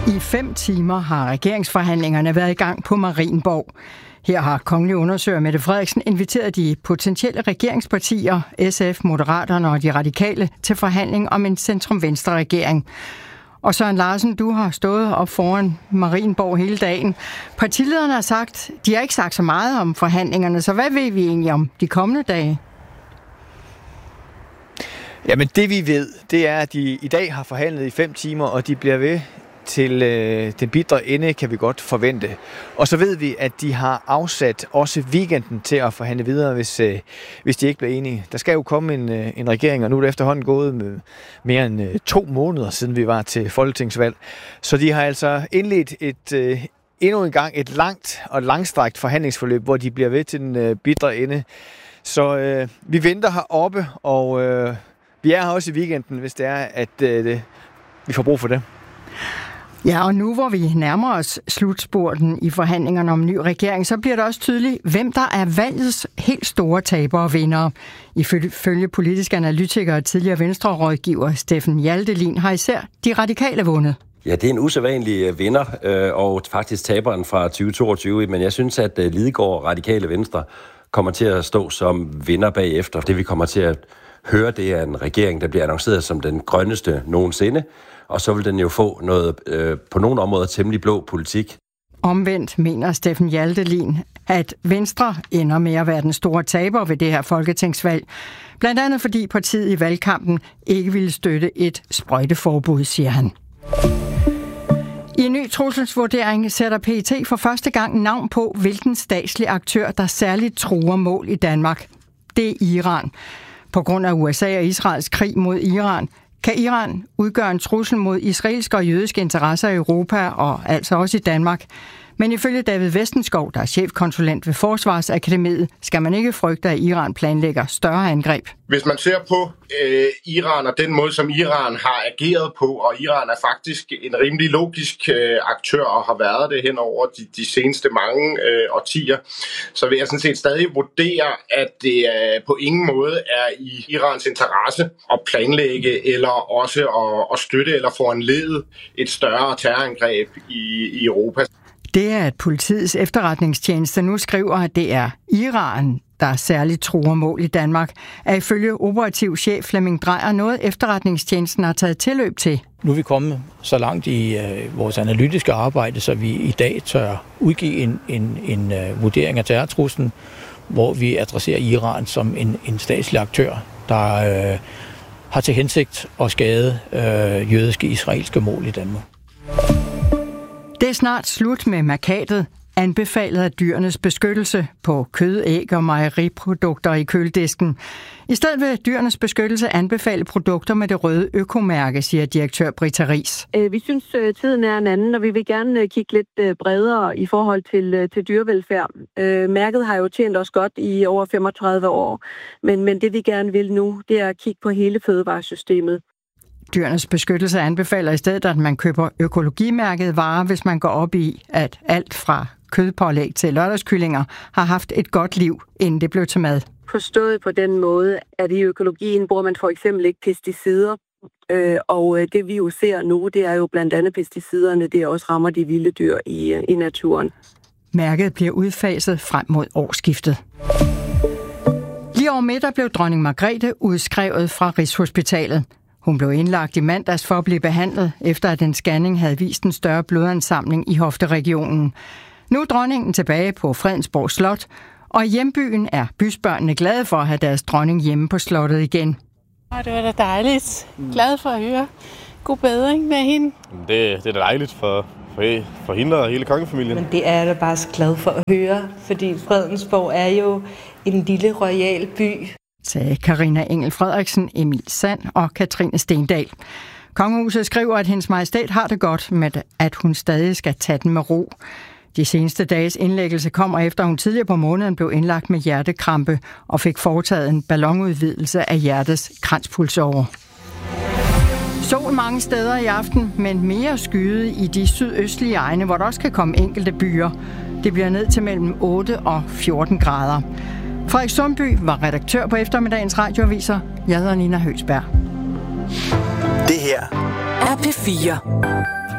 I 5 timer har regeringsforhandlingerne været i gang på Marienborg. Her har kongelig undersøger Mette Frederiksen inviteret de potentielle regeringspartier, SF, Moderaterne og de radikale, til forhandling om en centrum-venstre-regering. Og Søren Larsen, du har stået op foran Marienborg hele dagen. Partilederne har sagt, de har ikke sagt så meget om forhandlingerne, så hvad ved vi egentlig om de kommende dage? Jamen det vi ved, det er, at de i dag har forhandlet i 5 timer, og de bliver ved til den bitre ende, kan vi godt forvente. Og så ved vi, at de har afsat også weekenden til at forhandle videre, hvis de ikke bliver enige. Der skal jo komme en regering, og nu er det efterhånden gået med mere end 2 måneder, siden vi var til folketingsvalg. Så de har altså indledt endnu en gang et langt og langstrakt forhandlingsforløb, hvor de bliver ved til den bitre ende. Så vi venter heroppe, og vi er her også i weekenden, hvis det er, at vi får brug for det. Ja, og nu hvor vi nærmer os slutspurten i forhandlingerne om ny regering, så bliver det også tydeligt, hvem der er valgets helt store tabere og vindere. Ifølge politisk analytiker og tidligere Venstre-rådgiver Steffen Hjaltelin har især de radikale vundet. Ja, det er en usædvanlig vinder, og faktisk taberen fra 2022, men jeg synes, at Lidegaard Radikale Venstre kommer til at stå som vinder bagefter. Det vi kommer til at høre, det er en regering, der bliver annonceret som den grønneste nogensinde, og så vil den jo få noget på nogle områder temmelig blå politik. Omvendt mener Steffen Hjaltelin, at Venstre ender med at være den store taber ved det her folketingsvalg. Blandt andet fordi partiet i valgkampen ikke ville støtte et sprøjteforbud, siger han. I en ny trusselsvurdering sætter PET for første gang navn på, hvilken statslig aktør, der særligt truer mål i Danmark. Det er Iran. På grund af USA og Israels krig mod Iran, kan Iran udgøre en trussel mod israelske og jødiske interesser i Europa og altså også i Danmark. Men ifølge David Vestenskov, der er chefkonsulent ved Forsvarsakademiet, skal man ikke frygte, at Iran planlægger større angreb. Hvis man ser på Iran og den måde, som Iran har ageret på, og Iran er faktisk en rimelig logisk aktør og har været det hen over de seneste mange årtier, så vil jeg sådan set stadig vurdere, at det på ingen måde er i Irans interesse at planlægge eller også at støtte eller foranlede et større terrorangreb i Europa. Det er, at politiets efterretningstjeneste nu skriver, at det er Iran, der særligt truer mål i Danmark, er ifølge operativ chef Flemming Drejer noget efterretningstjenesten har taget tilløb til. Nu er vi kommet så langt i vores analytiske arbejde, så vi i dag tør udgive en vurdering af terrortruslen, hvor vi adresserer Iran som en statslig aktør, der har til hensigt at skade jødiske israelske mål i Danmark. Det er snart slut med mærkatet anbefalet af Dyrenes Beskyttelse på kød, æg og mejeriprodukter i køledisken. I stedet vil Dyrenes Beskyttelse anbefale produkter med det røde økomærke, siger direktør Britta Riis. Vi synes, tiden er en anden, og vi vil gerne kigge lidt bredere i forhold til dyrevelfærd. Mærket har jo tjent os godt i over 35 år, men det vi gerne vil nu, det er at kigge på hele fødevaresystemet. Dyrenes Beskyttelse anbefaler i stedet, at man køber økologimærkede varer, hvis man går op i, at alt fra kødpålæg til lørdagskyllinger har haft et godt liv, inden det blev til mad. Forstået på den måde, at i økologien bruger man for eksempel ikke pesticider, og det vi jo ser nu, det er jo blandt andet pesticiderne, det også rammer de vilde dyr i naturen. Mærket bliver udfaset frem mod årsskiftet. Lige over middag blev dronning Margrethe udskrevet fra Rigshospitalet. Hun blev indlagt i mandags for at blive behandlet, efter at en scanning havde vist en større blodansamling i hofteregionen. Nu er dronningen tilbage på Fredensborg Slot, og i hjembyen er bysbørnene glade for at have deres dronning hjemme på slottet igen. Det var da dejligt. Glad for at høre. God bedring med hende. Det er da dejligt for hende og hele kongefamilien. Men det er jeg da bare så glad for at høre, fordi Fredensborg er jo en lille royal by. Sagde Carina Engel Frederiksen, Emil Sand og Katrine Stendal. Kongehuset skriver, at hendes majestæt har det godt med, at hun stadig skal tage den med ro. De seneste dages indlæggelse kommer efter, hun tidligere på måneden blev indlagt med hjertekrampe og fik foretaget en ballonudvidelse af hjertets kranspulsåre. Sol mange steder i aften, men mere skyde i de sydøstlige egne, hvor der også kan komme enkelte byer. Det bliver ned til mellem 8 og 14 grader. Frederik Sundby var redaktør på eftermiddagens radioaviser. Jeg hedder Nina Høgsberg. Det her er P4.